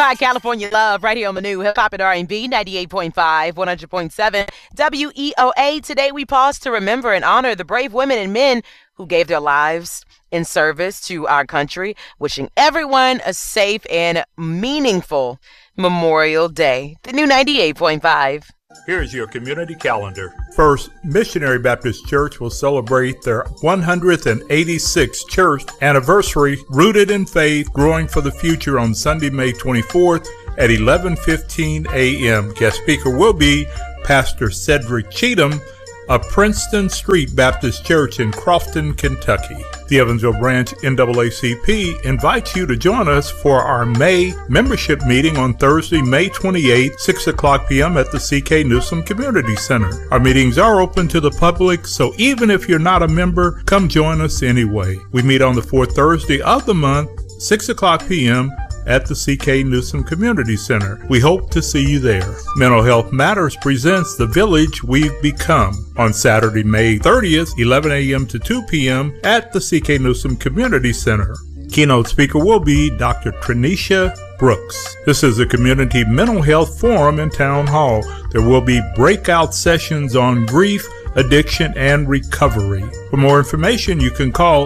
alongside California Love right here on the new Hip Hop and R&B 98.5, 100.7 WEOA. Today we pause to remember and honor the brave women and men who gave their lives in service to our country, wishing everyone a safe and meaningful Memorial Day. The new 98.5. Here's your community calendar. First, Missionary Baptist Church will celebrate their 186th church anniversary, rooted in faith, growing for the future, on Sunday, May 24th at 11:15 a.m. Guest speaker will be Pastor Cedric Cheatham of Princeton Street Baptist Church in Crofton, Kentucky. The Evansville Branch NAACP invites you to join us for our May membership meeting on Thursday, May 28th, 6 o'clock p.m. at the C.K. Newsom Community Center. Our meetings are open to the public, so even if you're not a member, come join us anyway. We meet on the fourth Thursday of the month, 6 o'clock p.m. at the C.K. Newsom Community Center. We hope to see you there. Mental Health Matters presents The Village We've Become on Saturday, May 30th, 11 a.m. to 2 p.m. at the C.K. Newsom Community Center. Keynote speaker will be Dr. Trenisha Brooks. This is a community mental health forum and town hall. There will be breakout sessions on grief, addiction, and recovery. For more information, you can call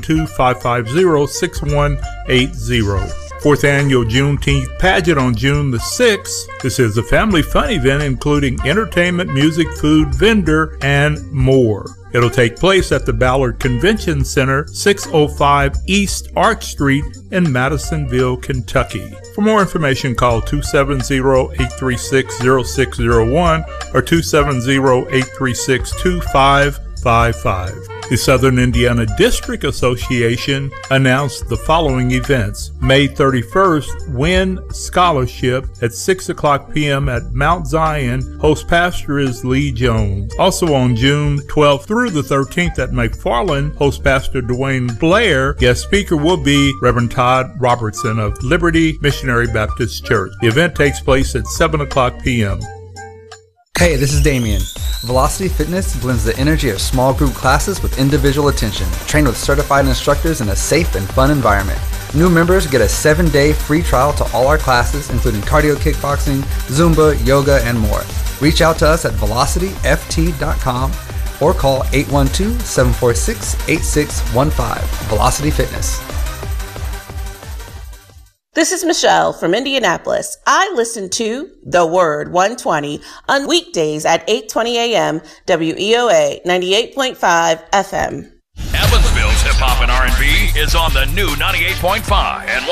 812-550-6180. Fourth annual Juneteenth pageant on June the 6th. This is a family fun event including entertainment, music, food, vendor, and more. It'll take place at the Ballard Convention Center, 605 East Arch Street in Madisonville, Kentucky. For more information, call 270-836-0601 or 270-836-2555. The Southern Indiana District Association announced the following events. May 31st, WIN Scholarship at 6 o'clock p.m. at Mount Zion. Host pastor is Lee Jones. Also on June 12th through the 13th at McFarland, host pastor Dwayne Blair. Guest speaker will be Reverend Todd Robertson of Liberty Missionary Baptist Church. The event takes place at 7 o'clock p.m. Hey, this is Damien. Velocity Fitness blends the energy of small group classes with individual attention, trained with certified instructors in a safe and fun environment. New members get a 7-day free trial to all our classes, including cardio kickboxing, Zumba, yoga, and more. Reach out to us at velocityft.com or call 812-746-8615. Velocity Fitness. This is Michelle from Indianapolis. I listen to The Word 120 on weekdays at 8:20 a.m. WEOA 98.5 FM. Evansville's Hip Hop and R&B is on the new 98.5 and